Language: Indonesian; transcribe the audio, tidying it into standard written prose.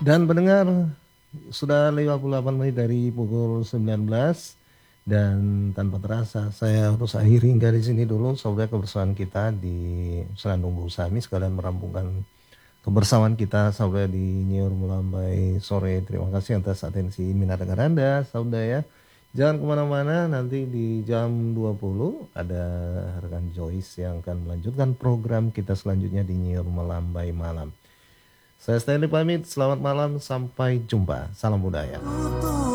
Dan pendengar, sudah 58 menit dari pukul 19 dan tanpa terasa saya harus akhiri hingga di sini dulu saudara kebersamaan kita di Senandung Busami sekalian merampungkan kebersamaan kita sampai di Nyur Melambai sore. Terima kasih atas atensi minat dengar Anda saudara ya. Jangan kemana-mana, nanti di jam 20 ada rekan Joyce yang akan melanjutkan program kita selanjutnya di Nyur Melambai Malam. Saya Stanley pamit, selamat malam, sampai jumpa. Salam budaya.